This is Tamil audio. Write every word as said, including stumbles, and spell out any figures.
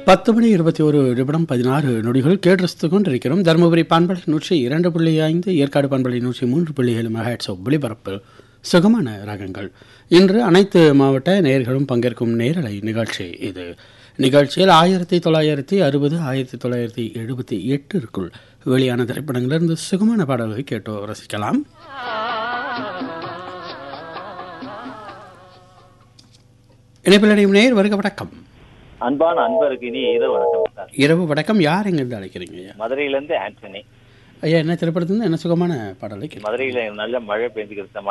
பத்து மணி இருபத்தி ஒரு நிமிடம் பதினாறு நொடிகள் கேட்டு கொண்டிருக்கிறோம். தருமபுரி பண்பலை நூற்றி இரண்டு புள்ளி ஐந்து, ஏற்காடு பண்பலை நூற்றி மூன்று புள்ளி ஏழு மெகாஹெர்ட்ஸ் ஒளிபரப்பில் சுகமான ராகங்கள். இன்று அனைத்து மாவட்ட நேயர்களும் பங்கேற்கும் நேரலை நிகழ்ச்சி இது. நிகழ்ச்சியில் ஆயிரத்தி தொள்ளாயிரத்தி அறுபது ஆயிரத்தி தொள்ளாயிரத்தி எழுபத்தி எட்டிற்குள் வெளியான திரைப்படங்களிலிருந்து சுகமான பாடல்களை கேட்டு ரசிக்கலாம். இணைப்பில் நேர் வருக. வணக்கம். அன்பான அன்பருக்கு இனி இரவு வணக்கம் சார். இரவு வணக்கம். யார் எங்கிருந்து அழைக்கிறீங்க? மதுரையிலேருந்து ஆண்டனி. ஐயா, என்ன திரைப்படத்துல என்ன சுகமான பாடலை? மதுரையில நல்ல மழை பெஞ்சுக்கிறது.